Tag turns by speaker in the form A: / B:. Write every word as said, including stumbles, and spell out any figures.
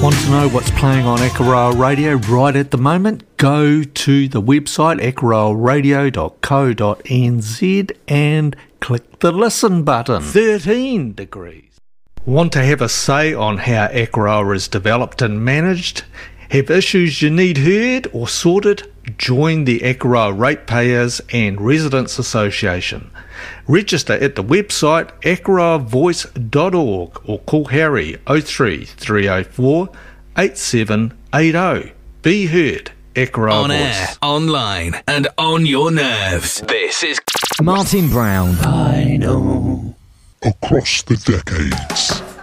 A: Want to know what's playing on Ekaroa Radio right at the moment? Go to the website ekaroa radio dot co dot n z and click the listen button. thirteen degrees. Want to have a say on how Ekaroa is developed and managed? Have issues you need heard or sorted? Join the Ekaroa Ratepayers and Residents Association. Register at the website ekaroa voice dot org or call Harry oh three, three oh four, eight seven eight oh. Be heard, Ekaroa
B: On
A: Voice.
B: air, online, and on your nerves. This is
C: Martin Brown.
D: I know. Across the decades.